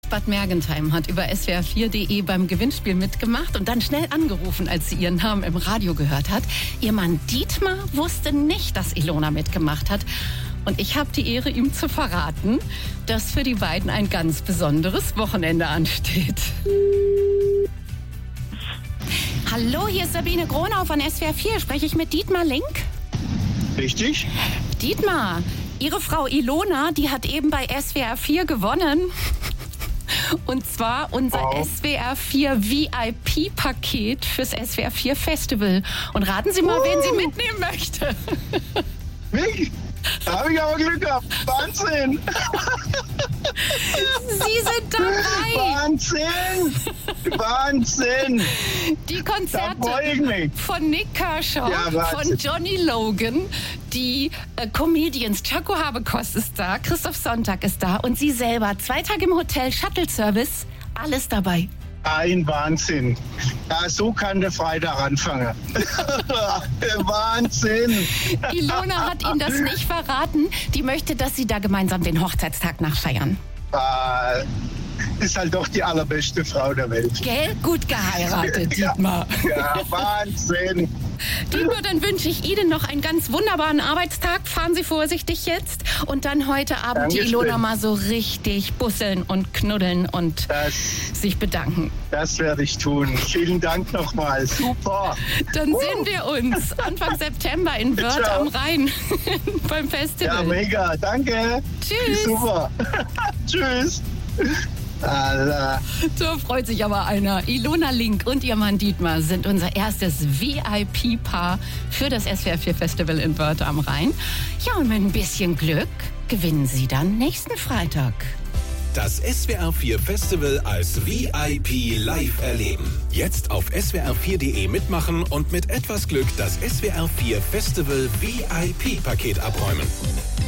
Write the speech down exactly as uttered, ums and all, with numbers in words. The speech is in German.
Bad Mergentheim hat über S W R vier punkt de beim Gewinnspiel mitgemacht und dann schnell angerufen, als sie ihren Namen im Radio gehört hat. Ihr Mann Dietmar wusste nicht, dass Ilona mitgemacht hat. Und ich habe die Ehre, ihm zu verraten, dass für die beiden ein ganz besonderes Wochenende ansteht. Hallo, hier ist Sabine Gronau von S W R vier. Spreche ich mit Dietmar Link? Richtig. Dietmar, Ihre Frau Ilona, die hat eben bei S W R vier gewonnen. Und zwar unser Wow. S W R vier V I P-Paket fürs S W R vier Festival. Und raten Sie mal, Uh. wen sie mitnehmen möchte. Wirklich? Da habe ich aber Glück gehabt. Wahnsinn. Sie sind dabei. Wahnsinn. Wahnsinn. Die Da Konzerte freue ich mich. von Nick Kershaw, Ja, Wahnsinn. von Johnny Logan, die äh, Comedians, Chaco Habekost ist da, Christoph Sonntag ist da und sie selber. Zwei Tage im Hotel, Shuttle-Service, alles dabei. Ein Wahnsinn. Ja, so kann der Freitag anfangen. Wahnsinn. Ilona hat Ihnen das nicht verraten. Die möchte, dass Sie da gemeinsam den Hochzeitstag nachfeiern. Äh, ist halt doch die allerbeste Frau der Welt. Gell? Gut geheiratet, Ja. Dietmar. Ja, Wahnsinn. Dietmar, dann wünsche ich Ihnen noch einen ganz wunderbaren Arbeitstag. Fahren Sie vorsichtig jetzt. Und dann heute Abend die Dankeschön. Ilona mal so richtig busseln und knuddeln und Das, sich bedanken. das werde ich tun. Vielen Dank nochmal. Super. Dann sehen wir uns Anfang September in Wörth Ciao. am Rhein beim Ja, Festival. mega. Danke. Tschüss. Super. Tschüss. Allah. Da freut sich aber einer. Ilona Link und ihr Mann Dietmar sind unser erstes V I P-Paar für das S W R vier Festival in Wörth am Rhein. Ja, und mit ein bisschen Glück gewinnen sie dann nächsten Freitag. Das S W R vier Festival als V I P live erleben. Jetzt auf S W R vier punkt de mitmachen und mit etwas Glück das S W R vier Festival V I P-Paket abräumen.